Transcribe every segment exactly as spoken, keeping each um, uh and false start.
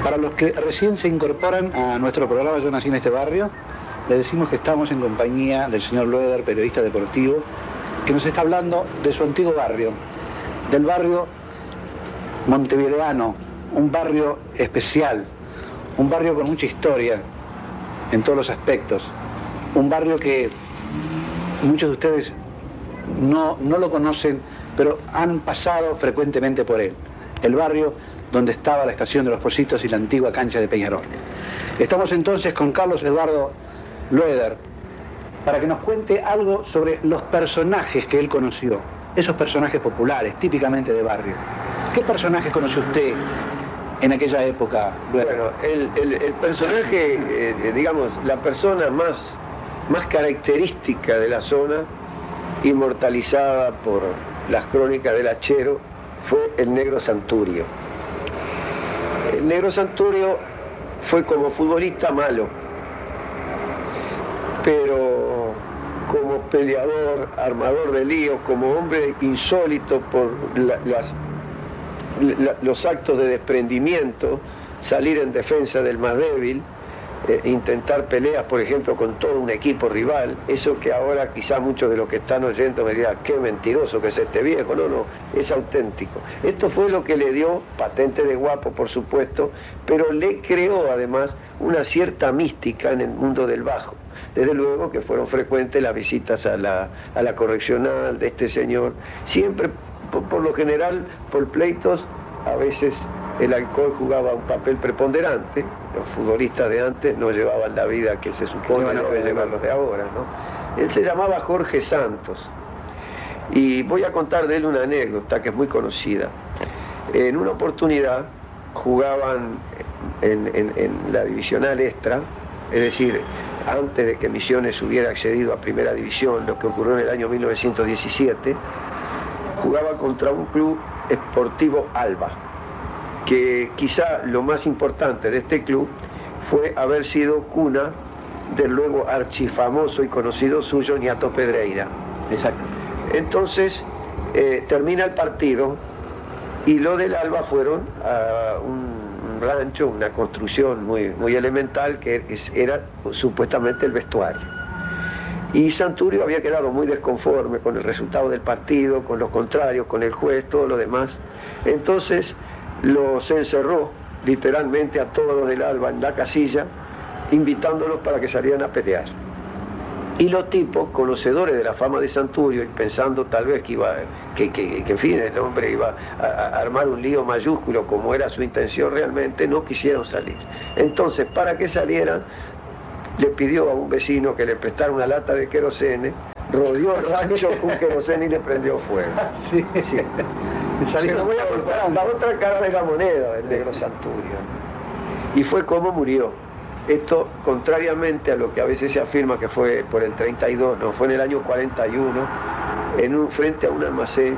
Para los que recién se incorporan a nuestro programa Yo nací en este barrio, les decimos que estamos en compañía del señor Loeder, periodista deportivo, que nos está hablando de su antiguo barrio, del barrio montevideano, un barrio especial, un barrio con mucha historia en todos los aspectos, un barrio que muchos de ustedes no, no lo conocen, pero han pasado frecuentemente por él, el barrio donde estaba la estación de los Pocitos y la antigua cancha de Peñarol. Estamos entonces con Carlos Eduardo Loeder para que nos cuente algo sobre los personajes que él conoció, esos personajes populares, típicamente de barrio. ¿Qué personajes conoció usted en aquella época, Loeder? Bueno, el, el, el personaje, eh, digamos, la persona más, más característica de la zona, inmortalizada por las crónicas del Hachero, fue el Negro Santurio. El Negro Santurio fue como futbolista malo, pero como peleador, armador de líos, como hombre insólito por la, las, la, los actos de desprendimiento, salir en defensa del más débil, eh, intentar peleas, por ejemplo, con todo un equipo rival, eso que ahora quizás muchos de los que están oyendo me dirán, qué mentiroso que es este viejo. No, no, es auténtico. Esto fue lo que le dio, patente de guapo por supuesto, pero le creó además una cierta mística en el mundo del bajo. Desde luego que fueron frecuentes las visitas a la, a la correccional de este señor, siempre, por, por lo general, por pleitos, a veces el alcohol jugaba un papel preponderante. Los futbolistas de antes no llevaban la vida que se supone que deben llevar los de ahora, ¿no? Él se llamaba Jorge Santos, y voy a contar de él una anécdota que es muy conocida. En una oportunidad jugaban en, en, en la divisional extra, es decir, antes de que Misiones hubiera accedido a Primera División, lo que ocurrió en el año mil novecientos diecisiete, jugaba contra un club Sportivo Alba, que quizá lo más importante de este club fue haber sido cuna del luego archifamoso y conocido suyo Niato Pedreira. Exacto. Entonces, eh, termina el partido y lo del Alba fueron a un rancho, una construcción muy, muy elemental que era supuestamente el vestuario. Y Santurio había quedado muy desconforme con el resultado del partido, con los contrarios, con el juez, todo lo demás. Entonces los encerró literalmente a todos los del Alba en la casilla, invitándolos para que salieran a pelear. Y los tipos, conocedores de la fama de Santurio y pensando tal vez que iba, que, que, que en fin, el hombre iba a, a armar un lío mayúsculo como era su intención realmente, no quisieron salir. Entonces, para que salieran, le pidió a un vecino que le prestara una lata de querosene, rodeó el rancho con querosene y le prendió fuego. Sí, sí. Pero voy a contar la otra cara de la moneda del Negro Santurio. Y fue como murió. Esto, contrariamente a lo que a veces se afirma que fue por el treinta y dos, no, fue en el año cuarenta y uno, en un, frente a un almacén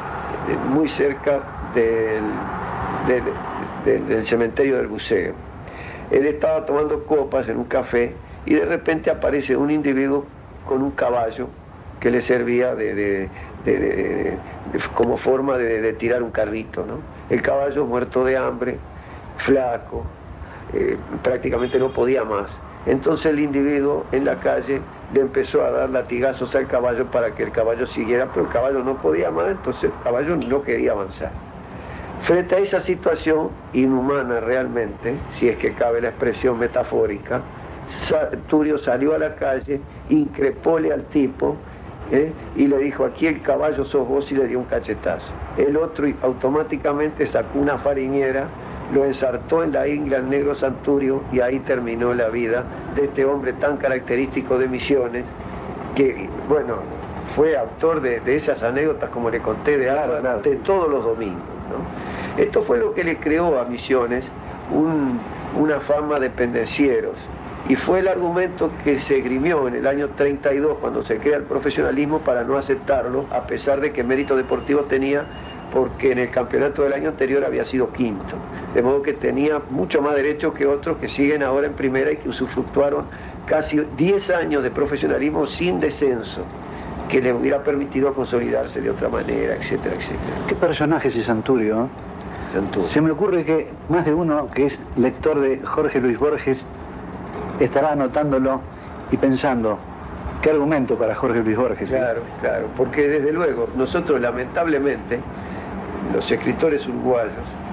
muy cerca del, del, del, del cementerio del Buceo. Él estaba tomando copas en un café y de repente aparece un individuo con un caballo que le servía de, de, de, de, de, de como forma de, de tirar un carrito, ¿no? El caballo muerto de hambre, flaco, eh, prácticamente no podía más. Entonces el individuo en la calle le empezó a dar latigazos al caballo para que el caballo siguiera, pero el caballo no podía más, entonces el caballo no quería avanzar. Frente a esa situación inhumana realmente, si es que cabe la expresión metafórica, Santurio salió a la calle, increpóle al tipo, ¿eh? y le dijo, aquí el caballo sos vos, y le dio un cachetazo. El otro automáticamente sacó una fariñera, lo ensartó en la ingle al Negro Santurio, y ahí terminó la vida de este hombre tan característico de Misiones, que, bueno, fue autor de, de esas anécdotas, como le conté, de Arda, de todos los domingos, ¿no? Esto fue lo que le creó a Misiones un, una fama de pendencieros, y fue el argumento que se esgrimió en el año treinta y dos, cuando se crea el profesionalismo, para no aceptarlo, a pesar de que mérito deportivo tenía, porque en el campeonato del año anterior había sido quinto, de modo que tenía mucho más derecho que otros que siguen ahora en primera y que usufructuaron casi diez años de profesionalismo sin descenso, que le hubiera permitido consolidarse de otra manera, etcétera, etcétera. ¿Qué personaje ese Santurio? Santurio. Se me ocurre que más de uno que es lector de Jorge Luis Borges estará anotándolo y pensando, ¿qué argumento para Jorge Luis Borges? Claro, ¿sí? Claro, porque desde luego nosotros lamentablemente, los escritores uruguayos,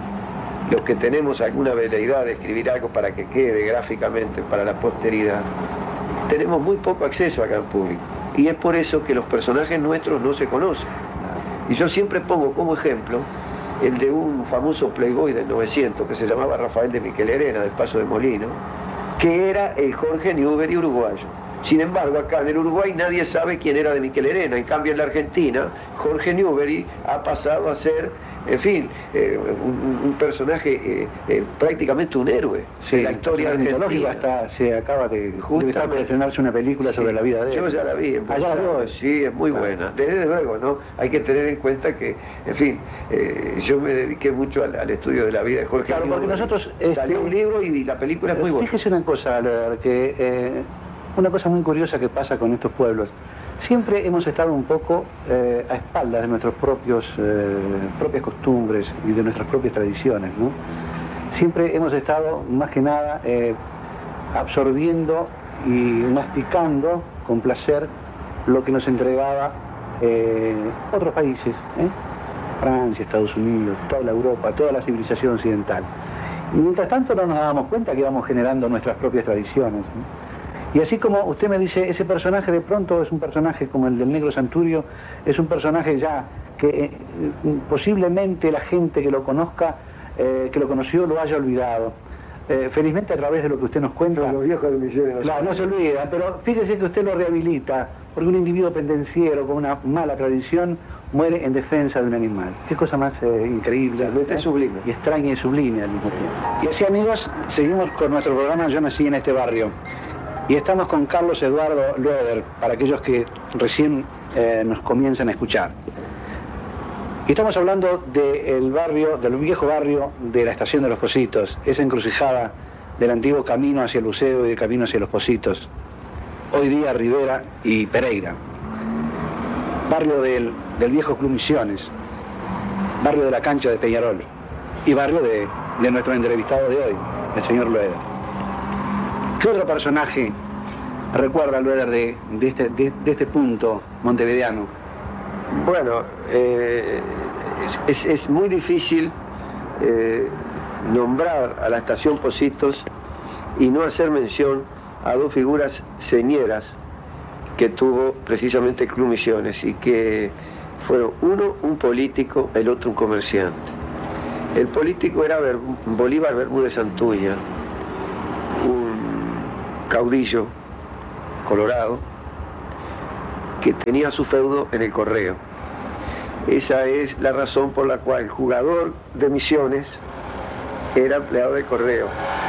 los que tenemos alguna veleidad de escribir algo para que quede gráficamente para la posteridad, tenemos muy poco acceso al gran público. Y es por eso que los personajes nuestros no se conocen. Y yo siempre pongo como ejemplo el de un famoso playboy del novecientos que se llamaba Rafael de Miquel Herena, del Paso de Molino, que era el Jorge Newbery uruguayo. Sin embargo, acá en el Uruguay nadie sabe quién era de Miquel Herena. En cambio, en la Argentina, Jorge Newbery ha pasado a ser, en fin, eh, un, un personaje, eh, eh, prácticamente un héroe sí, de la historia argentina. Hasta se acaba de estrenarse una película sí, sobre la vida de él. Yo ya la vi. En Allá la sí, es muy bueno. buena. Desde luego, ¿no? Hay que tener en cuenta que, en fin, eh, yo me dediqué mucho al, al estudio de la vida de Jorge Claro, Newbery. porque nosotros... Este, salió un libro y la película es muy buena. Fíjese una cosa, que... Eh, Una cosa muy curiosa que pasa con estos pueblos. Siempre hemos estado un poco eh, a espaldas de nuestras propios, eh, propias costumbres y de nuestras propias tradiciones, ¿no? Siempre hemos estado, más que nada, eh, absorbiendo y masticando con placer lo que nos entregaba eh, otros países, ¿eh? Francia, Estados Unidos, toda la Europa, toda la civilización occidental. Y mientras tanto no nos dábamos cuenta que íbamos generando nuestras propias tradiciones, ¿no? Y así como usted me dice, ese personaje de pronto es un personaje como el del Negro Santurio, es un personaje ya que eh, posiblemente la gente que lo conozca, eh, que lo conoció, lo haya olvidado. Eh, felizmente a través de lo que usted nos cuenta... No, los viejos de Misiones no, claro, no se olvida, pero fíjese que usted lo rehabilita, porque un individuo pendenciero con una mala tradición muere en defensa de un animal. Qué cosa más eh, increíble, ¿eh? Es sublime. Y extraña y sublime al mismo tiempo. Y así, amigos, seguimos con nuestro programa Yo nací en este barrio. Y estamos con Carlos Eduardo Loeder, para aquellos que recién eh, nos comienzan a escuchar. Y estamos hablando del barrio, del viejo barrio de la Estación de los Pocitos, esa encrucijada del antiguo camino hacia el Buceo y del camino hacia los Pocitos. Hoy día Rivera y Pereira. Barrio del, del viejo Club Misiones, barrio de la cancha de Peñarol y barrio de, de nuestro entrevistado de hoy, el señor Loeder. ¿Qué otro personaje recuerda Loeder de, de, este, de, de este punto montevideano? Bueno, eh, es, es, es muy difícil eh, nombrar a la Estación Pocitos y no hacer mención a dos figuras señeras que tuvo precisamente el Club Misiones y que fueron uno un político, el otro un comerciante. El político era Ber, Bolívar Bermúdez Santulla, caudillo colorado que tenía su feudo en el Correo. Esa es la razón por la cual el jugador de Misiones era empleado de Correo.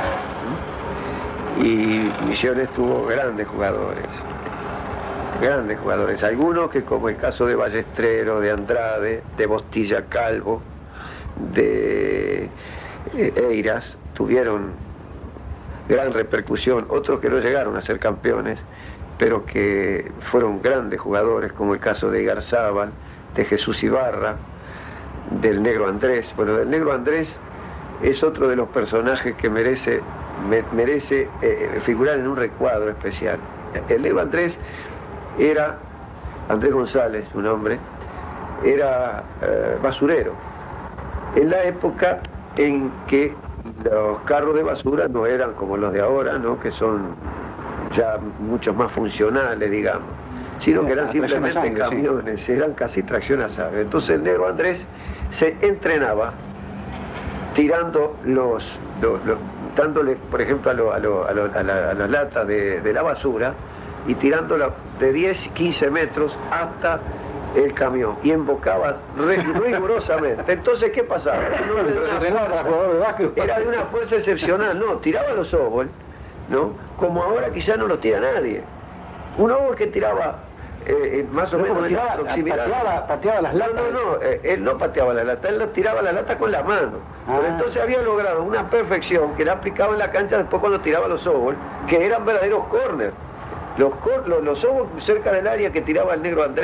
Y Misiones tuvo grandes jugadores, grandes jugadores. Algunos que, como el caso de Ballestrero, de Andrade, de Bostilla Calvo, de Eiras, tuvieron gran repercusión, otros que no llegaron a ser campeones, pero que fueron grandes jugadores, como el caso de Garzábal, de Jesús Ibarra, del Negro Andrés. Bueno, del Negro Andrés es otro de los personajes que merece, me, merece eh, figurar en un recuadro especial. El Negro Andrés era, Andrés González, su nombre, era eh, basurero, en la época en que los carros de basura no eran como los de ahora, ¿no? Que son ya muchos más funcionales, digamos, sino que eran simplemente camiones, eran casi tracción a sangre. Entonces el Negro Andrés se entrenaba tirando los, los, los dándole, por ejemplo, a, lo, a, lo, a, lo, a, la, a las latas de, de la basura y tirándola de diez, quince metros hasta el camión y embocaba rigurosamente. Entonces, ¿qué pasaba? No, era, de fuerza, era de una fuerza excepcional, no, tiraba los óvulos, ¿no? Como ahora quizá no los tira nadie. Un óvulo que tiraba eh, más o no, menos en tiraba, la proximidad. Pateaba, pateaba las latas. No, no, no, eh, él no pateaba la lata, él tiraba la lata con la mano. Ah. Pero entonces había logrado una perfección que la aplicaba en la cancha después cuando tiraba los óvulos, que eran verdaderos córner. Los, los, los óvulos cerca del área que tiraba el Negro Andrés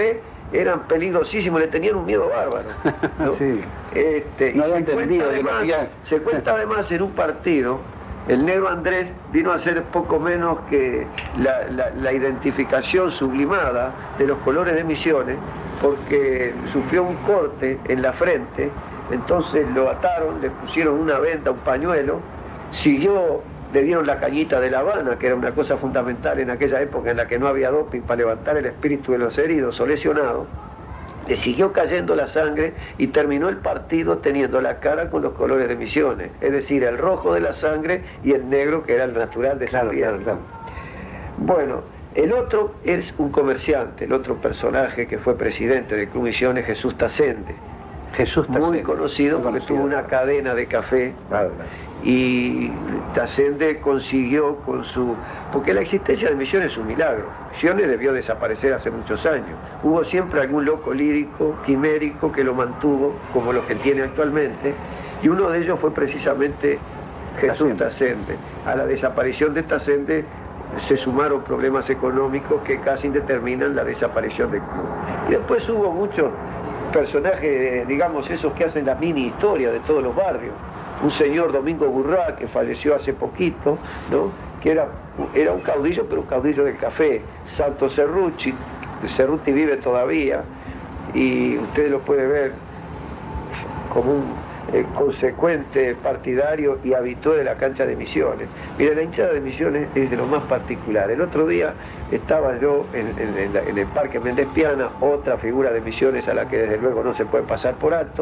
eran peligrosísimos, le tenían un miedo bárbaro, ¿no? Sí. Este, No y había se, cuenta entendido que lo además, hacían. se cuenta además en un partido, el negro Andrés vino a ser poco menos que la, la, la identificación sublimada de los colores de Misiones, porque sufrió un corte en la frente, entonces lo ataron, le pusieron una venda, un pañuelo, siguió, le dieron la cañita de La Habana, que era una cosa fundamental en aquella época en la que no había doping para levantar el espíritu de los heridos o lesionados, le siguió cayendo la sangre y terminó el partido teniendo la cara con los colores de Misiones, es decir, el rojo de la sangre y el negro que era el natural de su Claro, piel. claro, claro. Bueno, el otro es un comerciante, el otro personaje que fue presidente del Club Misiones, Jesús Tasende. Jesús Tasende. Muy conocido porque conocido. tuvo una cadena de café. Claro, claro. Y Tasende consiguió con su... Porque la existencia de Misiones es un milagro. Misiones debió desaparecer hace muchos años. Hubo siempre algún loco lírico, quimérico, que lo mantuvo, como los que tiene actualmente, y uno de ellos fue precisamente Jesús Tasende. A la desaparición de Tasende se sumaron problemas económicos que casi determinan la desaparición del club. Y después hubo muchos personajes, digamos, esos que hacen la mini historia de todos los barrios. Un señor Domingo Burrá, que falleció hace poquito, ¿no? Que era, era un caudillo, pero un caudillo del café. Santo Cerruti, Cerruti vive todavía, y usted lo puede ver como un eh, consecuente partidario y habitué de la cancha de Misiones. Mire, la hinchada de Misiones es de lo más particular. El otro día estaba yo en, en, en, la, en el Parque Méndez Piana, otra figura de Misiones a la que desde luego no se puede pasar por alto,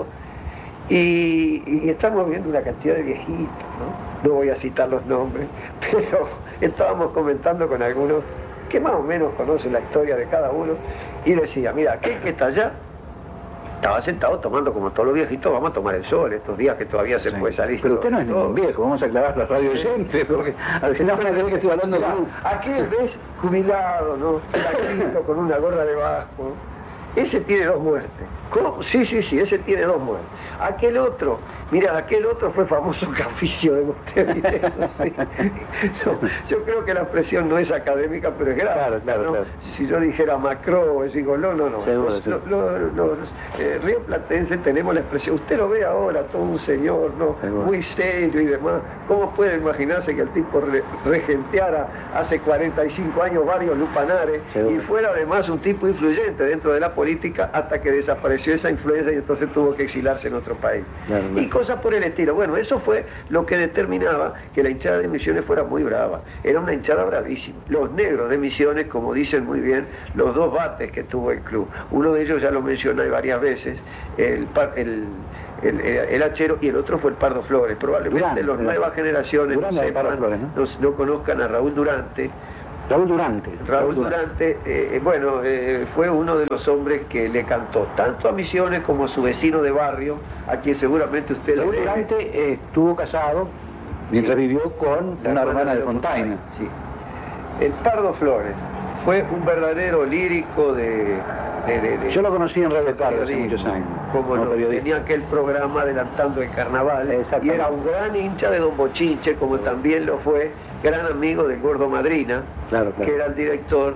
Y, y estamos viendo una cantidad de viejitos, ¿no? No voy a citar los nombres, pero estábamos comentando con algunos que más o menos conocen la historia de cada uno, y decía, mira, aquel que está allá estaba sentado tomando como todos los viejitos, vamos a tomar el sol estos días que todavía se Sí. puede salir. Pero usted no es todo. ningún viejo, vamos a aclarar la radio siempre, porque al final van a creer que estoy hablando Mirá, de un... aquel ves jubilado, ¿no? Flaquito, con una gorra de vasco. Ese tiene dos muertes. ¿Cómo? Sí, sí, sí, ese tiene dos muertes. Aquel otro, mira, aquel otro fue famoso Caficio de Montevideo. ¿Sí? Yo, yo creo que la expresión no es académica, pero es grave. Claro, claro, ¿no? claro. Si yo dijera Macro, digo, no, no, no. Seguro, Los, seguro. los, los, los eh, rioplatenses tenemos la expresión, usted lo ve ahora, todo un señor, ¿no? Seguro. Muy serio y demás. ¿Cómo puede imaginarse que el tipo re- regenteara hace cuarenta y cinco años varios lupanares Seguro. y fuera además un tipo influyente dentro de la política hasta que desapareció esa influencia y entonces tuvo que exilarse en otro país? Claro, claro. Y cosas por el estilo. Bueno, eso fue lo que determinaba que la hinchada de Misiones fuera muy brava. Era una hinchada bravísima. Los negros de Misiones, como dicen muy bien, los dos bates que tuvo el club. Uno de ellos ya lo mencioné varias veces, el, par- el, el, el hachero, y el otro fue el Pardo Flores. Probablemente Durán, las Durán. nuevas generaciones Durán no, era el Pardo sepan, Flores, ¿no? no, no conozcan a Raúl Durante. Raúl Durante. Raúl Durante, eh, bueno, eh, fue uno de los hombres que le cantó tanto a Misiones como a su vecino de barrio, a quien seguramente usted Raúl le debe. Durante eh, estuvo casado mientras Sí. vivió con La una hermana de Fontaine, Fontaine. sí. El Pardo Flores fue un verdadero lírico de... de, de- de- Yo lo conocí en Radio Carlos hace periodismo. muchos años. Como como no, periodista. tenía aquel programa adelantando el carnaval, y Exactamente. era un gran hincha de Don Bochinche, como también lo fue gran amigo del Gordo Madrina, Claro, claro. que era el director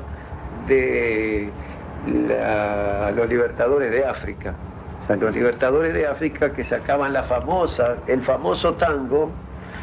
de la- los Libertadores de África. Los Libertadores de África que sacaban la famosa, el famoso tango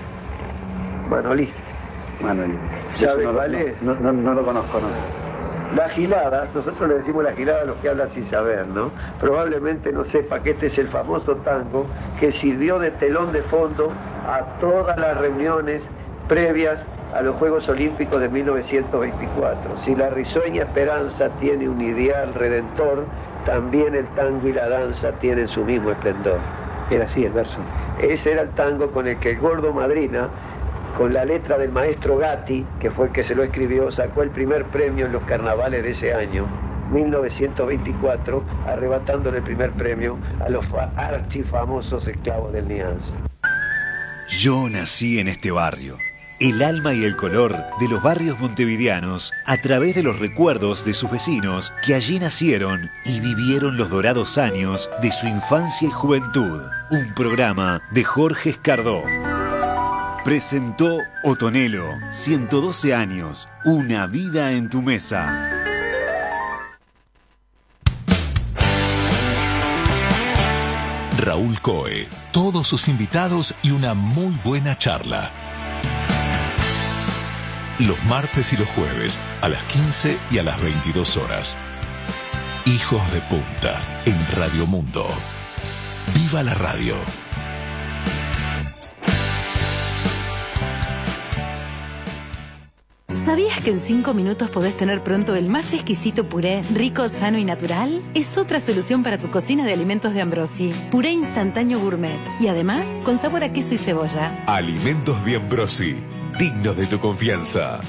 Manolí. Manuel. ¿Sabe no, cuál no, es? No, no, no lo conozco, no. La gilada, nosotros le decimos la gilada a los que hablan sin saber, ¿no? Probablemente no sepa que este es el famoso tango que sirvió de telón de fondo a todas las reuniones previas a los Juegos Olímpicos de mil novecientos veinticuatro. Si la risueña esperanza tiene un ideal redentor, también el tango y la danza tienen su mismo esplendor. Era así el verso. Ese era el tango con el que el Gordo Madrina, con la letra del maestro Gatti, que fue el que se lo escribió, sacó el primer premio en los carnavales de ese año, mil novecientos veinticuatro, arrebatándole el primer premio a los fa- archifamosos esclavos del Nianza. Yo nací en este barrio. El alma y el color de los barrios montevideanos a través de los recuerdos de sus vecinos que allí nacieron y vivieron los dorados años de su infancia y juventud. Un programa de Jorge Escardó. Presentó Otonelo, ciento doce años, una vida en tu mesa. Raúl Coe, todos sus invitados y una muy buena charla. Los martes y los jueves a las quince y a las veintidós horas. Hijos de Punta en Radio Mundo. ¡Viva la radio! ¿Sabías que en cinco minutos podés tener pronto el más exquisito puré, rico, sano y natural? Es otra solución para tu cocina de alimentos de Ambrosi. Puré instantáneo gourmet. Y además, con sabor a queso y cebolla. Alimentos de Ambrosi. Dignos de tu confianza.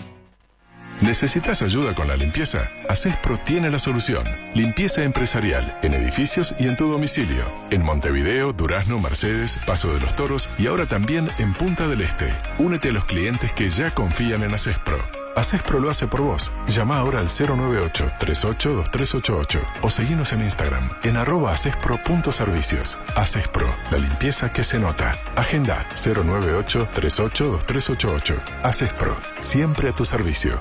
¿Necesitas ayuda con la limpieza? Asespro tiene la solución. Limpieza empresarial, en edificios y en tu domicilio. En Montevideo, Durazno, Mercedes, Paso de los Toros y ahora también en Punta del Este. Únete a los clientes que ya confían en Asespro. Asespro lo hace por vos. Llama ahora al cero nueve ocho, tres ocho, dos tres ocho ocho o seguinos en Instagram en arroba asespro.servicios. Asespro, la limpieza que se nota. Agenda cero nueve ocho, tres ocho, dos tres ocho ocho. Asespro, siempre a tu servicio.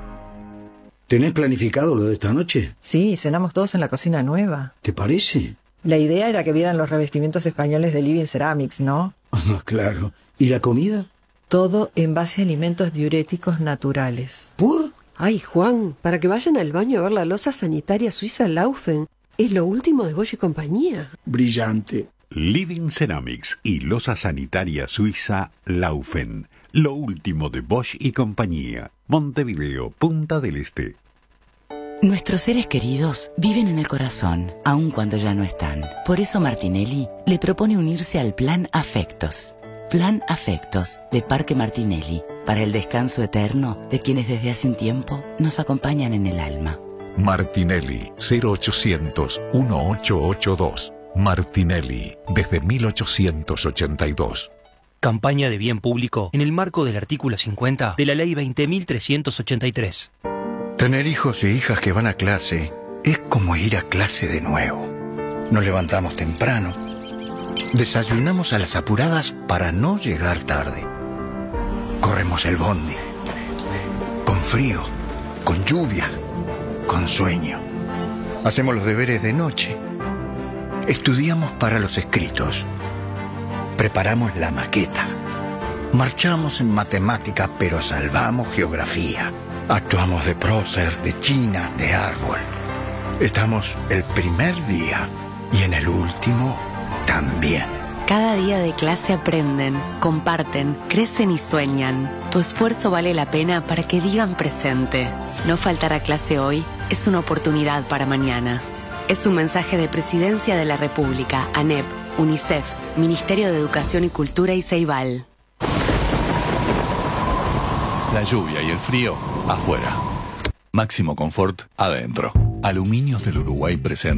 ¿Tenés planificado lo de esta noche? Sí, cenamos todos en la cocina nueva. ¿Te parece? La idea era que vieran los revestimientos españoles de Living Ceramics, ¿no? Ah, claro. ¿Y la comida? Todo en base a alimentos diuréticos naturales. ¿Por? Ay, Juan, para que vayan al baño a ver la loza sanitaria suiza Laufen. Es lo último de Bosch y compañía. Brillante. Living Ceramics y loza sanitaria suiza Laufen. Lo último de Bosch y compañía. Montevideo, Punta del Este. Nuestros seres queridos viven en el corazón, aun cuando ya no están. Por eso Martinelli le propone unirse al Plan Afectos. Plan Afectos de Parque Martinelli, para el descanso eterno de quienes desde hace un tiempo nos acompañan en el alma. Martinelli, cero ochocientos, dieciocho ochenta y dos. Martinelli, desde mil ochocientos ochenta y dos. Campaña de bien público en el marco del artículo cincuenta de la Ley veinte mil trescientos ochenta y tres. Tener hijos e hijas que van a clase es como ir a clase de nuevo. Nos levantamos temprano, desayunamos a las apuradas para no llegar tarde. Corremos el bondi, con frío, con lluvia, con sueño. Hacemos los deberes de noche. Estudiamos para los escritos. Preparamos la maqueta. Marchamos en matemática, pero salvamos geografía. Actuamos de prócer, de china, de árbol. Estamos el primer día y en el último también. Cada día de clase aprenden, comparten, crecen y sueñan. Tu esfuerzo vale la pena para que digan presente. No faltar a clase hoy es una oportunidad para mañana. Es un mensaje de Presidencia de la República, ANEP, UNICEF, Ministerio de Educación y Cultura y Ceibal. La lluvia y el frío, afuera. Máximo confort, adentro. Aluminios del Uruguay presenta.